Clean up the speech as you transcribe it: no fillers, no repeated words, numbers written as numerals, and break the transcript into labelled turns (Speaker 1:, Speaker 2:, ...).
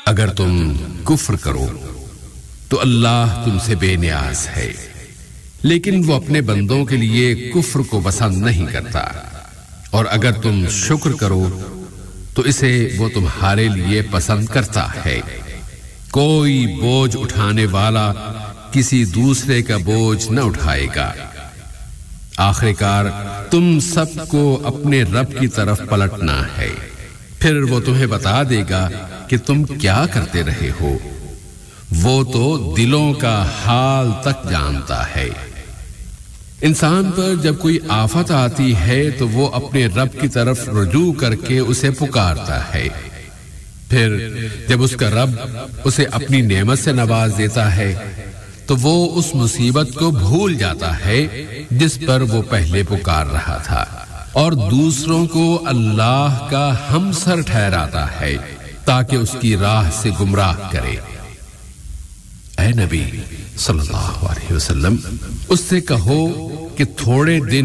Speaker 1: اگر تم کفر کرو تو اللہ تم سے بے نیاز ہے، لیکن وہ اپنے بندوں کے لیے کفر کو پسند نہیں کرتا، اور اگر تم شکر کرو تو اسے وہ تمہارے لیے پسند کرتا ہے۔ کوئی بوجھ اٹھانے والا کسی دوسرے کا بوجھ نہ اٹھائے گا۔ آخر کار تم سب کو اپنے رب کی طرف پلٹنا ہے، پھر وہ تمہیں بتا دے گا کہ تم کیا کرتے رہے ہو۔ وہ تو دلوں کا حال تک جانتا ہے۔ انسان پر جب کوئی آفت آتی ہے تو وہ اپنے رب کی طرف رجوع کر کے اسے پکارتا ہے، پھر جب اس کا رب اسے اپنی نعمت سے نواز دیتا ہے تو وہ اس مصیبت کو بھول جاتا ہے جس پر وہ پہلے پکار رہا تھا، اور دوسروں کو اللہ کا ہمسر ٹھہراتا ہے تاکہ اس کی راہ سے گمراہ کرے۔ اے نبی صلی اللہ علیہ وسلم، اس سے کہو کہ تھوڑے دن